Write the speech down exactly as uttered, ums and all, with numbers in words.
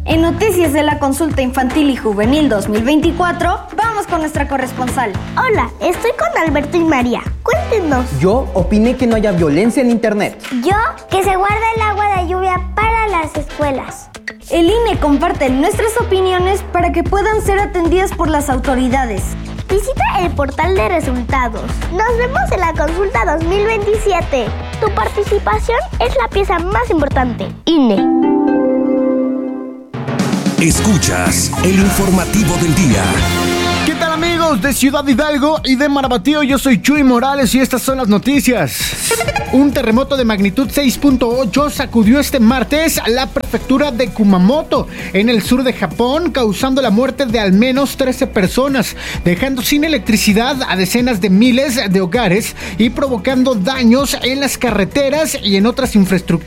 En Noticias de la Consulta Infantil y Juvenil dos mil veinticuatro, vamos con nuestra corresponsal. Hola, estoy con Alberto y María. Cuéntenos. Yo opiné que no haya violencia en internet. Yo, que se guarda el agua de lluvia para las escuelas. El I N E comparte nuestras opiniones para que puedan ser atendidas por las autoridades. Visita el portal de resultados. Nos vemos en la consulta dos mil veintisiete. Tu participación es la pieza más importante. I N E. Escuchas el informativo del día. ¿Qué tal, amigos de Ciudad Hidalgo y de Marabatío? Yo soy Chuy Morales y estas son las noticias. Un terremoto de magnitud seis punto ocho sacudió este martes la prefectura de Kumamoto, en el sur de Japón, causando la muerte de al menos trece personas, dejando sin electricidad a decenas de miles de hogares y provocando daños en las carreteras y en otras infraestructuras